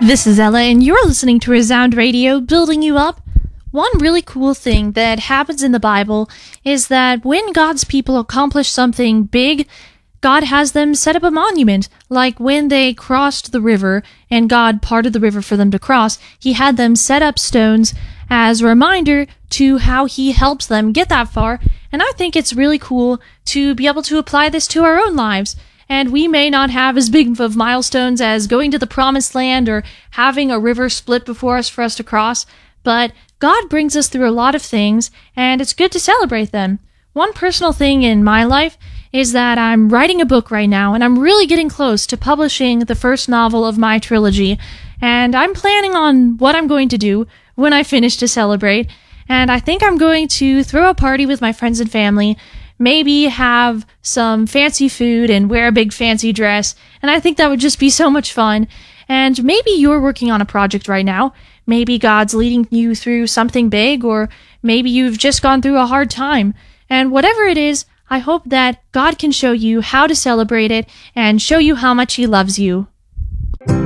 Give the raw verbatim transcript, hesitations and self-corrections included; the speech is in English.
This is Ella, and you're listening to Resound Radio, building you up. One really cool thing that happens in the Bible is that when God's people accomplish something big, God has them set up a monument. Like when they crossed the river and God parted the river for them to cross, he had them set up stones as a reminder to how he helped them get that far. And I think it's really cool to be able to apply this to our own lives. And we may not have as big of milestones as going to the promised land or having a river split before us for us to cross, but God brings us through a lot of things, and it's good to celebrate them. One personal thing in my life is that I'm writing a book right now, and I'm really getting close to publishing the first novel of my trilogy, and I'm planning on what I'm going to do when I finish to celebrate, and I think I'm going to throw a party with my friends and family, maybe have some fancy food and wear a big fancy dress, and I think that would just be so much fun. And maybe you're working on a project right now. Maybe God's leading you through something big, or maybe you've just gone through a hard time. And whatever it is, I hope that God can show you how to celebrate it and show you how much he loves you.